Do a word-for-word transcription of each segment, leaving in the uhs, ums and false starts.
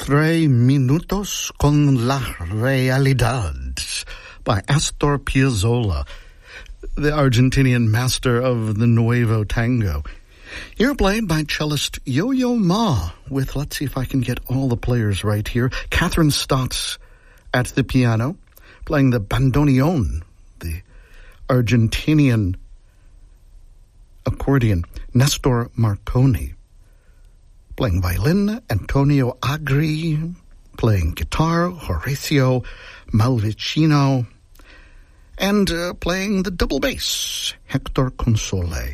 Tres Minutos con la Realidad by Astor Piazzolla, the Argentinian master of the Nuevo Tango. Here played by cellist Yo-Yo Ma with, let's see if I can get all the players right here, Catherine Stotts at the piano, playing the bandoneon, the Argentinian accordion, Nestor Marconi. Playing violin, Antonio Agri. Playing guitar, Horacio Malvicino. And uh, playing the double bass, Hector Console.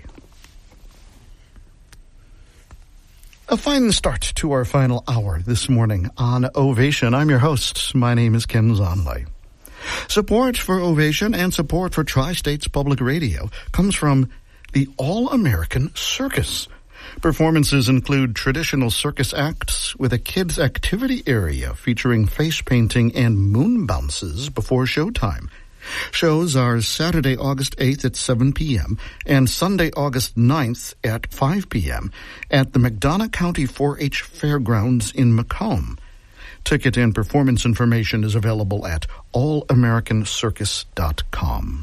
A fine start to our final hour this morning on Ovation. I'm your host. My name is Ken Zonley. Support for Ovation and support for Tri-States Public Radio comes from the All-American Circus. Performances include traditional circus acts with a kids' activity area featuring face painting and moon bounces before showtime. Shows are Saturday, August eighth at seven p.m. and Sunday, August ninth at five p.m. at the McDonough County four H Fairgrounds in Macomb. Ticket and performance information is available at all american circus dot com.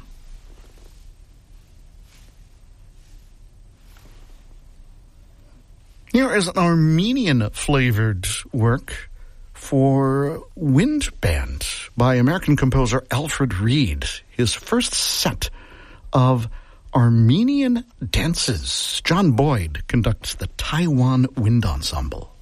Here is an Armenian-flavored work for Wind Band by American composer Alfred Reed, his first set of Armenian dances. John Boyd conducts the Taiwan Wind Ensemble.